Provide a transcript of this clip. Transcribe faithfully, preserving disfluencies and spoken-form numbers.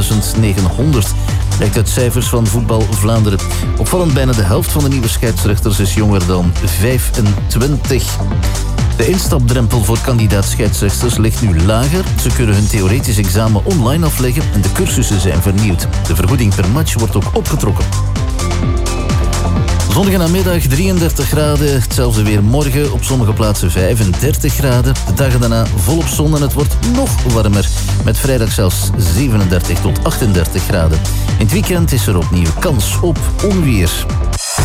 duizend negenhonderd. Blijkt uit cijfers van Voetbal Vlaanderen. Opvallend, bijna de helft van de nieuwe scheidsrechters is jonger dan vijfentwintig. De instapdrempel voor kandidaat-scheidsrechters ligt nu lager. Ze kunnen hun theoretisch examen online afleggen en de cursussen zijn vernieuwd. De vergoeding per match wordt ook opgetrokken. Zonnige namiddag drieëndertig graden, hetzelfde weer morgen, op sommige plaatsen vijfendertig graden. De dagen daarna volop zon en het wordt nog warmer, met vrijdag zelfs zevenendertig tot achtendertig graden. In het weekend is er opnieuw kans op onweer.